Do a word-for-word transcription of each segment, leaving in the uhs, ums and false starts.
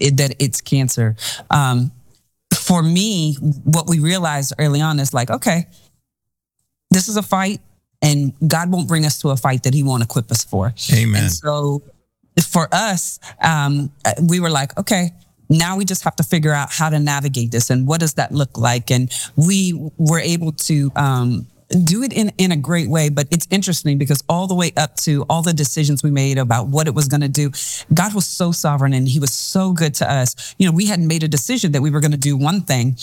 it, that it's cancer. Um, for me, what we realized early on is like, okay, this is a fight, and God won't bring us to a fight that he won't equip us for. Amen. And so for us, um, we were like, okay, now we just have to figure out how to navigate this and what does that look like? And we were able to um, do it in, in a great way. But it's interesting because all the way up to all the decisions we made about what it was going to do, God was so sovereign and he was so good to us. You know, we hadn't made a decision that we were going to do one thing.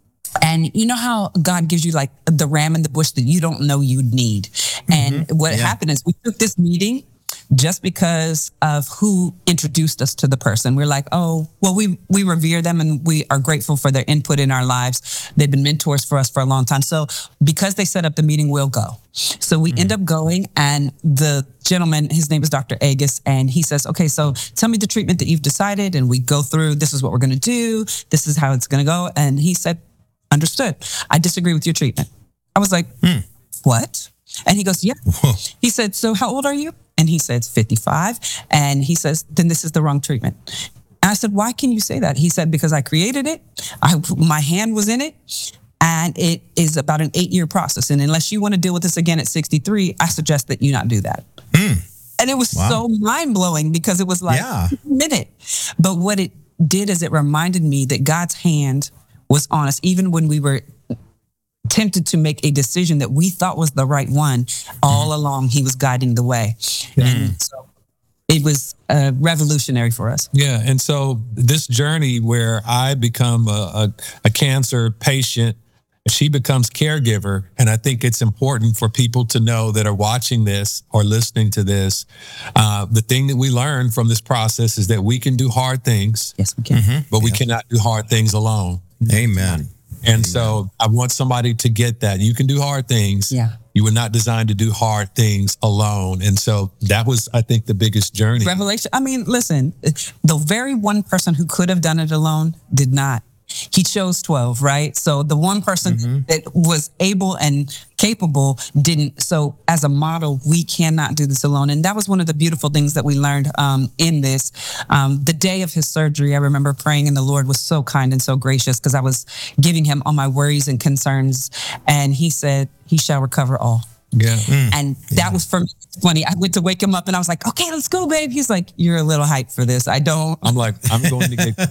And you know how God gives you like the ram in the bush that you don't know you need. And mm-hmm. what yeah. happened is we took this meeting just because of who introduced us to the person. We're like, oh, well, we we revere them and we are grateful for their input in our lives. They've been mentors for us for a long time. So because they set up the meeting, we'll go. So we mm-hmm. end up going, and the gentleman, his name is Doctor Agus, and he says, okay, so tell me the treatment that you've decided. And we go through, this is what we're going to do. This is how it's going to go. And he said, understood. I disagree with your treatment. I was like, mm. what? And he goes, yeah. Whoa. He said, so how old are you? And he says, fifty-five. And he says, then this is the wrong treatment. And I said, why can you say that? He said, because I created it. I, my hand was in it. And it is about an eight-year process. And unless you want to deal with this again at sixty-three, I suggest that you not do that. Mm. And it was wow. so mind-blowing because it was like, yeah. a minute. But what it did is it reminded me that God's hand was on us, even when we were tempted to make a decision that we thought was the right one. All mm. along, he was guiding the way. Mm. And so it was uh, revolutionary for us. Yeah. And so this journey where I become a, a, a cancer patient, she becomes caregiver. And I think it's important for people to know that are watching this or listening to this. Uh, the thing that we learn from this process is that we can do hard things. Yes, we can. Mm-hmm. But we yeah. cannot do hard things alone. Amen. And Amen. So I want somebody to get that. You can do hard things. Yeah. You were not designed to do hard things alone. And so that was, I think, the biggest journey. Revelation. I mean, listen, the very one person who could have done it alone did not. He chose twelve, right? So the one person mm-hmm. that was able and capable didn't. So as a model, we cannot do this alone. And that was one of the beautiful things that we learned um, in this. Um, the day of his surgery, I remember praying, and the Lord was so kind and so gracious because I was giving him all my worries and concerns. And he said, he shall recover all. Yeah. Mm. And that yeah. was for me funny. I went to wake him up and I was like, okay, let's go, babe. He's like, you're a little hyped for this. I don't. I'm like, I'm going to get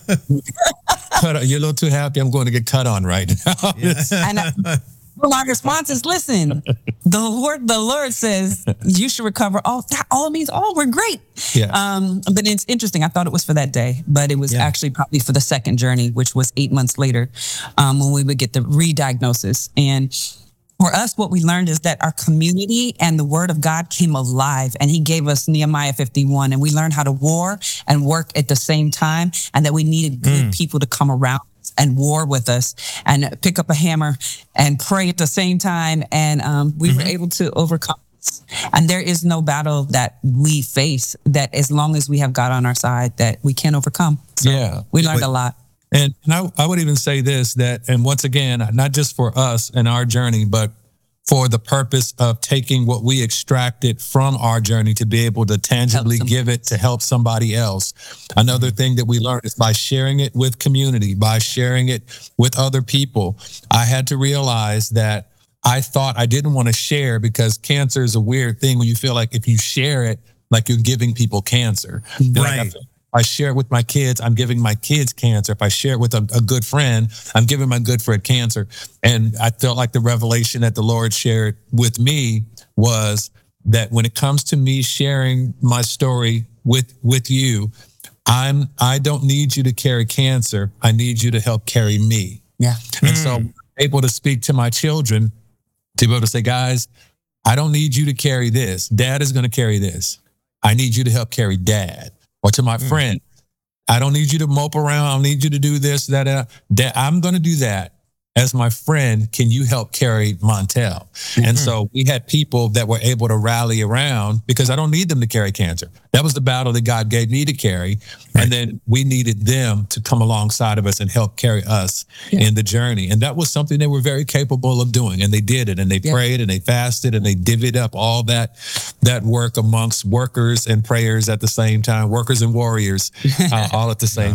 cut on. You're a little too happy. I'm going to get cut on right now. Yes. And I, well, my response is, listen, the Lord, the Lord says you should recover all. That all means all. We're great. Yeah. Um, but it's interesting. I thought it was for that day, but it was yeah. actually probably for the second journey, which was eight months later, um, when we would get the re-diagnosis. And for us, what we learned is that our community and the word of God came alive, and he gave us Nehemiah fifty-one, and we learned how to war and work at the same time, and that we needed good mm. people to come around us and war with us and pick up a hammer and pray at the same time. And um, we mm-hmm. were able to overcome this. And there is no battle that we face that as long as we have God on our side that we can overcome. So yeah. we learned but- a lot. And, and I, I would even say this, that, and once again, not just for us and our journey, but for the purpose of taking what we extracted from our journey to be able to tangibly give it to help somebody else. Another mm-hmm. thing that we learned is by sharing it with community, by sharing it with other people. I had to realize that I thought I didn't want to share because cancer is a weird thing when you feel like if you share it, like you're giving people cancer. Right. Like I share it with my kids, I'm giving my kids cancer. If I share it with a, a good friend, I'm giving my good friend cancer. And I felt like the revelation that the Lord shared with me was that when it comes to me sharing my story with, with you, I'm, I don't need you to carry cancer. I need you to help carry me. Yeah. And mm. so I'm able to speak to my children to be able to say, guys, I don't need you to carry this. Dad is going to carry this. I need you to help carry dad. Or to my mm. friend, I don't need you to mope around. I don't need you to do this, that, that. that I'm going to do that. As my friend, can you help carry Montel? Mm-hmm. And so we had people that were able to rally around because I don't need them to carry cancer. That was the battle that God gave me to carry. Right. And then we needed them to come alongside of us and help carry us yeah. in the journey. And that was something they were very capable of doing. And they did it. And they yeah. prayed and they fasted and they divvied up all that, that work amongst workers and prayers at the same time, workers and warriors, uh, all at the same